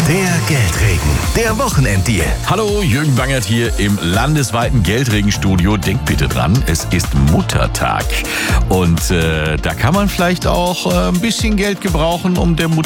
Der Geldregen, der Wochenenddeal. Hallo, Jürgen Bangert hier im landesweiten Geldregenstudio. Denkt bitte dran, es ist Muttertag. Und da kann man vielleicht auch ein bisschen Geld gebrauchen, um der Mutter